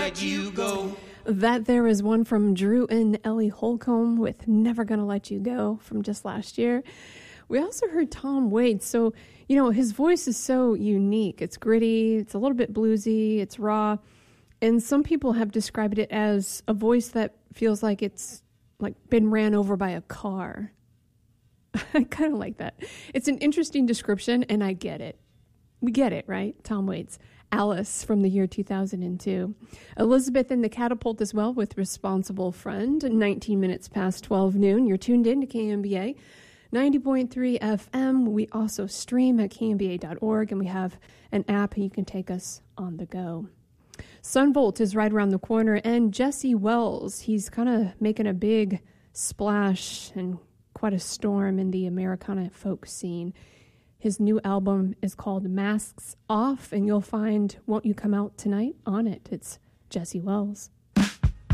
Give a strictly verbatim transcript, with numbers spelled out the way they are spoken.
let you go. That there is one from Drew and Ellie Holcomb with Never Gonna Let You Go from just last year. We also heard Tom Waits. So, you know, his voice is so unique. It's gritty, it's a little bit bluesy, it's raw. And some people have described it as a voice that feels like it's like been ran over by a car. I kind of like that. It's an interesting description, and I get it. We get it, right? Tom Waits. Alice from the year two thousand two. Elizabeth in the Catapult as well with Responsible Friend. nineteen minutes past twelve noon. You're tuned in to K M B A ninety point three F M. We also stream at K M B A dot org, and we have an app and you can take us on the go. Sunvolt is right around the corner, and Jesse Wells, he's kind of making a big splash and quite a storm in the Americana folk scene. His new album is called Masks Off, and you'll find Won't You Come Out Tonight on it. It's Jesse Wells.